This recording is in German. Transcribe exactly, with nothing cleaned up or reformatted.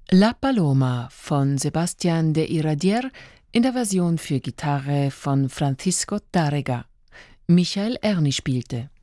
La Paloma von Sebastián de Iradier in der Version für Gitarre von Francisco Tárrega. Michael Erni spielte.